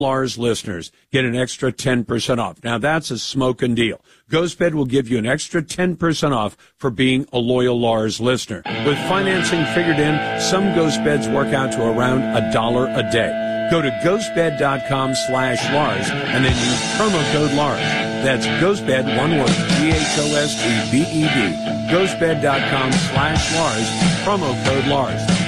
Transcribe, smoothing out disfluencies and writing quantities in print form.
Lars listeners get an extra 10% off. Now, that's a smoking deal. GhostBed will give you an extra 10% off for being a loyal Lars listener. With financing figured in, some Ghost Beds work out to around $1 a day. Go to ghostbed.com/Lars and then use promo code Lars. That's GhostBed, one word, GHOSTBED. Ghostbed.com/Lars, promo code Lars.